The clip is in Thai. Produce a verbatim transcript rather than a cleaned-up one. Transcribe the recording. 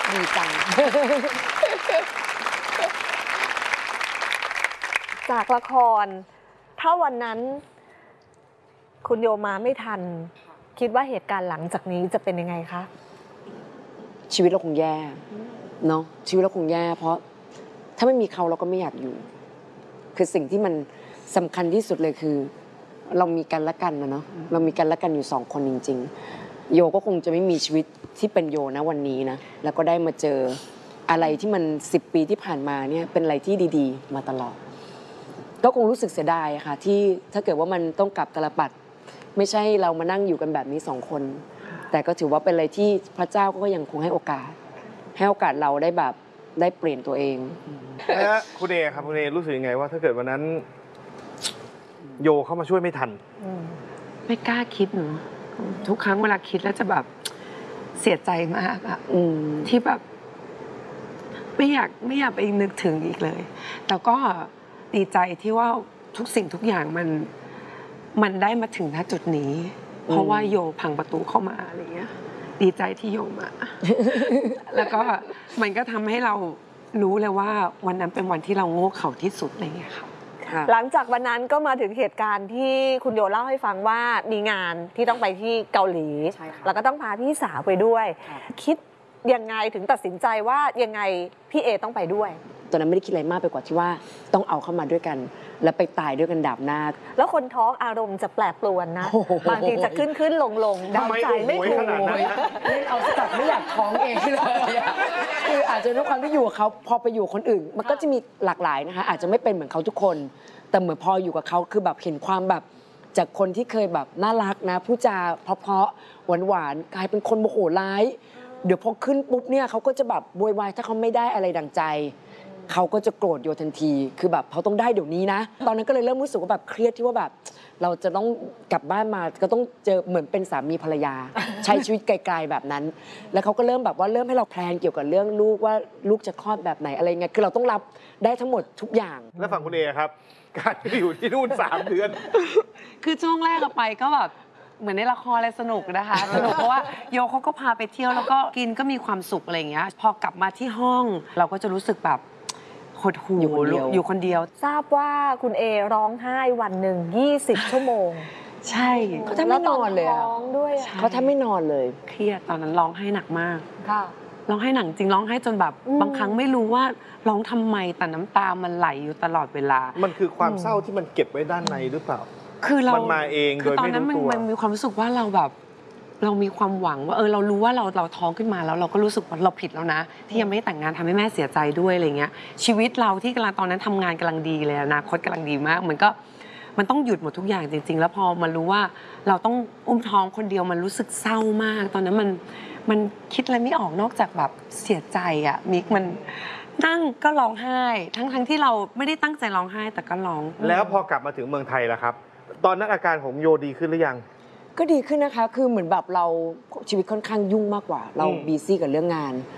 ดีจังจากละครถ้าวันนั้นคุณโยมาไม่ทันคิดว่าเหตุการณ์หลังจากนี้จะเป็นยังไงคะชีวิตเราคงแย่เนาะชีวิตเราคงแย่เพราะถ้าไม่มีเขาเราก็ไม่อยากอยู่คือสิ่งที่มันสำคัญที่สุดเลยคือเรามีกันและกันนะเนาะเรามีกันและกันอยู่สองคนจริงๆโยก็คงจะไม่มีชีวิตที่เป็นโยนะวันนี้นะแล้วก็ได้มาเจออะไรที่มันสิบปีที่ผ่านมาเนี่ยเป็นอะไรที่ดีๆมาตลอดก็คงรู้สึกเสียดายค่ะที่ถ้าเกิดว่ามันต้องกลับตลปัดไม่ใช่เรามานั่งอยู่กันแบบนี้สองคนแต่ก็ถือว่าเป็นอะไรที่พระเจ้าก็ยังคงให้โอกาสให้โอกาสเราได้แบบได้เปลี่ยนตัวเองนะคุณเอครับคุณเอรู้สึกยังไงว่าถ้าเกิดวันนั้นโยเข้ามาช่วยไม่ทันไม่กล้าคิดเนาะทุกครั้งเวลาคิดแล้วจะแบบเสียใจมากอะที่แบบไม่อยากไม่อยากไปนึกถึงอีกเลยแต่ก็ดีใจที่ว่าทุกสิ่งทุกอย่างมันมันได้มาถึงณจุดนี้เพราะว่าโยพังประตูเข้ามาอะไรเงี้ยดีใจที่โยมา แล้วก็มันก็ทำให้เรารู้เลยว่าวันนั้นเป็นวันที่เราโง่เขลาที่สุดอะไรเงี้ยค่ะหลังจากวันนั้นก็มาถึงเหตุการณ์ที่คุณโยเล่าให้ฟังว่ามีงานที่ต้องไปที่เกาหลีแล้วก็ต้องพาพี่สาวไปด้วยคิดยังไงถึงตัดสินใจว่ายังไงพี่เอต้องไปด้วยตอนนั้นไม่ได้คิดอะไรมากไปกว่าที่ว่าต้องเอาเข้ามาด้วยกันแล้วไปตายด้วยกันดาบหน้าแล้วคนท้องอารมณ์จะแปรปรวนนะบางทีจะขึ้นขึ้นลงลงเดาใจไม่ถูกเล่นเอาสกัดไม่อยากท้องเองเลยคืออาจจะด้วยความที่อยู่กับเขาพอไปอยู่คนอื่นมันก็จะมีหลากหลายนะคะอาจจะไม่เป็นเหมือนเขาทุกคนแต่เหมือนพออยู่กับเขาคือแบบเห็นความแบบจากคนที่เคยแบบน่ารักนะพูดจาเพราะๆหวานๆกลายเป็นคนโมโหร้ายเดี๋ยวพอขึ้นปุ๊บเนี่ยเขาก็จะแบบโวยวายถ้าเขาไม่ได้อะไรดังใจเขาก็จะโกรธโยทันทีคือแบบเขาต้องได้เดี๋ยวนี้นะตอนนั้นก็เลยเริ่มรู้สึกว่าแบบเครียดที่ว่าแบบเราจะต้องกลับบ้านมาก็ต้องเจอเหมือนเป็นสามีภรรยาใช้ชีวิตไกลๆแบบนั้นแล้วเขาก็เริ่มแบบว่าเริ่มให้เราแพลนเกี่ยวกับเรื่องลูกว่าลูกจะคลอดแบบไหนอะไรเงี้ยคือเราต้องรับได้ทั้งหมดทุกอย่างแล้วฝั่งคุณเอครับการที่อยู่ที่นู่นสามเดือนคือช่วงแรกไปก็แบบเหมือนในละครเลยสนุกนะคะสนุกเพราะว่าโยเขาก็พาไปเที่ยวแล้วก็กินก็มีความสุขอะไรอย่างเงี้ยพอกลับมาที่ห้องเราก็จะรู้สึกแบบหดหู่อยู่คนเดียวอยู่คนเดียวทราบว่าคุณเอร้องไห้วันหนึ่งยี่สิบชั่วโมงใช่เขาแทบไม่นอนเลยเขาแทบไม่นอนเลยเครียดตอนนั้นร้องไห้หนักมากค่ะร้องไห้หนักจริงร้องไห้จนแบบบางครั้งไม่รู้ว่าร้องทำไมแต่น้ำตามันไหลอยู่ตลอดเวลามันคือความเศร้าที่มันเก็บไว้ด้านในหรือเปล่าคือเรามันมาเองโดยไม่รู้ตัวตอนนั้นมันมีความรู้สึกว่าเราแบบเรามีความหวังว่าเออเรารู้ว่าเราเราท้องขึ้นมาแล้วเราก็รู้สึกว่าเราผิดแล้วนะที่ยังไม่แต่งงานทำให้แม่เสียใจด้วยอะไรเงี้ยชีวิตเราที่กำลังตอนนั้นทำงานกำลังดีเลยอนาคตกำลังดีมากมันก็มันต้องหยุดหมดทุกอย่างจริงๆแล้วพอมารู้ว่าเราต้องอุ้มท้องคนเดียวมันรู้สึกเศร้ามากตอนนั้นมันมันคิดอะไรไม่ออกนอกจากแบบเสียใจอ่ะมิกมันนั่งก็ร้องไห้ทั้งทั้งที่เราไม่ได้ตั้งใจร้องไห้แต่ก็ร้องแล้วพอกลับมาถึงเมืองไทยแล้วครับตอนนั้นอาการของโยดีขึ้นหรือยังก็ดีขึ้นนะคะคือเหมือนแบบเราชีวิตค่อนข้างยุ่งมากกว่าเราบีซี่กับเรื่องงาน